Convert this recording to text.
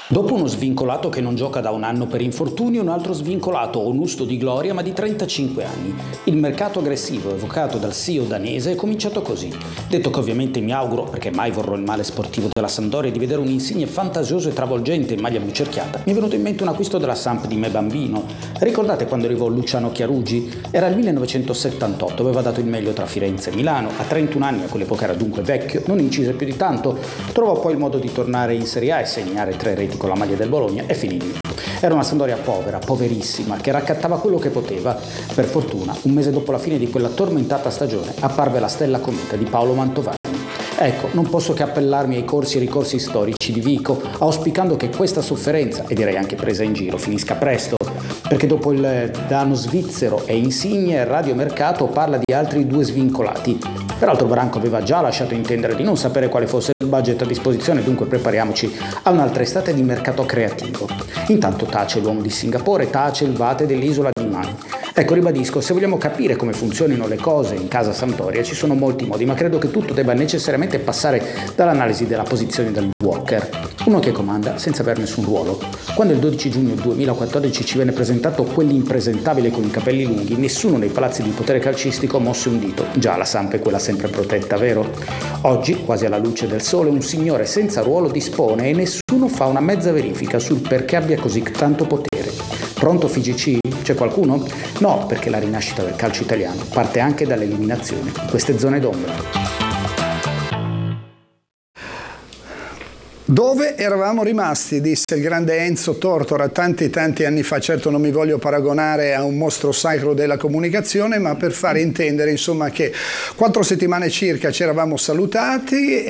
Dopo uno svincolato che non gioca da un anno per infortunio, un altro svincolato onusto di gloria ma di 35 anni. Il mercato aggressivo evocato dal CEO danese è cominciato così. Detto che ovviamente mi auguro, perché mai vorrò il male sportivo della Sampdoria, di vedere un insigne fantasioso e travolgente in maglia blucerchiata, mi è venuto in mente un acquisto della Samp di me bambino. Ricordate quando arrivò Luciano Chiarugi? Era il 1978, aveva dato il meglio tra Firenze e Milano, a 31 anni, a quell'epoca era dunque vecchio, non incise più di tanto, trovò poi il modo di tornare in Serie A e segnare 3 reti con la maglia del Bologna e finì lì. Era una Sampdoria povera, poverissima, che raccattava quello che poteva. Per fortuna, un mese dopo la fine di quella tormentata stagione, apparve la stella cometa di Paolo Mantovani. Ecco, non posso che appellarmi ai corsi e ricorsi storici di Vico, auspicando che questa sofferenza, e direi anche presa in giro, finisca presto, perché dopo il danno svizzero e Insigne, Radio Mercato parla di altri 2 svincolati. Peraltro Branco aveva già lasciato intendere di non sapere quale fosse il budget a disposizione, dunque prepariamoci a un'altra estate di mercato creativo. Intanto tace l'uomo di Singapore, tace il vate dell'isola di Man. Ecco, ribadisco, se vogliamo capire come funzionino le cose in casa Sampdoria ci sono molti modi, ma credo che tutto debba necessariamente passare dall'analisi della posizione del Walker, uno che comanda senza aver nessun ruolo. Quando il 12 giugno 2014 ci venne presentato quell'impresentabile con i capelli lunghi, nessuno nei palazzi di potere calcistico mosse un dito. Già la Samp è quella sempre protetta, vero? Oggi, quasi alla luce del sole, un signore senza ruolo dispone e nessuno fa una mezza verifica sul perché abbia così tanto potere. Pronto FIGC? C'è qualcuno? No, perché la rinascita del calcio italiano parte anche dall'eliminazione di queste zone d'ombra. Dove eravamo rimasti, disse il grande Enzo Tortora tanti anni fa. Certo non mi voglio paragonare a un mostro sacro della comunicazione, ma per fare intendere insomma che 4 settimane circa ci eravamo salutati